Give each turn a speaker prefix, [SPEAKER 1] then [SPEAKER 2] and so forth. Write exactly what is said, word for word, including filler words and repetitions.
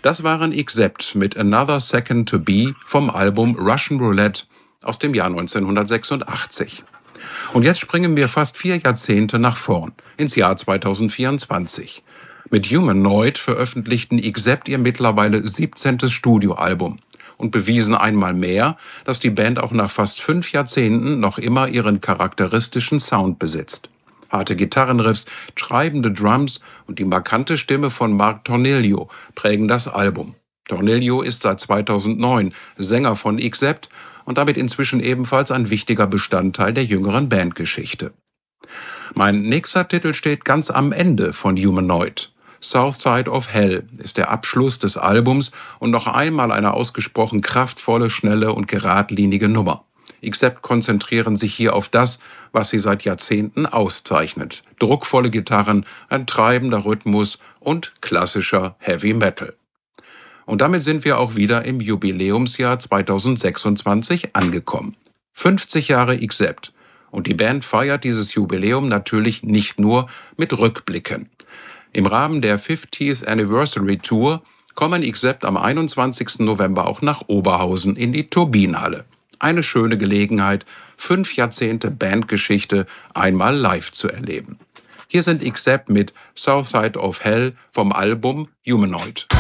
[SPEAKER 1] Das waren Accept mit Another Second to Be vom Album Russian Roulette aus dem Jahr neunzehnhundertsechsundachtzig. Und jetzt springen wir fast vier Jahrzehnte nach vorn, ins Jahr zweitausendvierundzwanzig. Mit Humanoid veröffentlichten Accept ihr mittlerweile siebzehntes Studioalbum und bewiesen einmal mehr, dass die Band auch nach fast fünf Jahrzehnten noch immer ihren charakteristischen Sound besitzt. Harte Gitarrenriffs, treibende Drums und die markante Stimme von Mark Tornillo prägen das Album. Tornillo ist seit zweitausendneun Sänger von Accept und damit inzwischen ebenfalls ein wichtiger Bestandteil der jüngeren Bandgeschichte. Mein nächster Titel steht ganz am Ende von Humanoid. South Side of Hell ist der Abschluss des Albums und noch einmal eine ausgesprochen kraftvolle, schnelle und geradlinige Nummer. Accept konzentrieren sich hier auf das, was sie seit Jahrzehnten auszeichnet. Druckvolle Gitarren, ein treibender Rhythmus und klassischer Heavy Metal. Und damit sind wir auch wieder im Jubiläumsjahr zweitausendsechsundzwanzig angekommen. fünfzig Jahre Accept. Und die Band feiert dieses Jubiläum natürlich nicht nur mit Rückblicken. Im Rahmen der fiftieth Anniversary Tour kommen Accept am einundzwanzigsten November auch nach Oberhausen in die Turbinenhalle. Eine schöne Gelegenheit, fünf Jahrzehnte Bandgeschichte einmal live zu erleben. Hier sind Accept mit South Side of Hell vom Album Humanoid.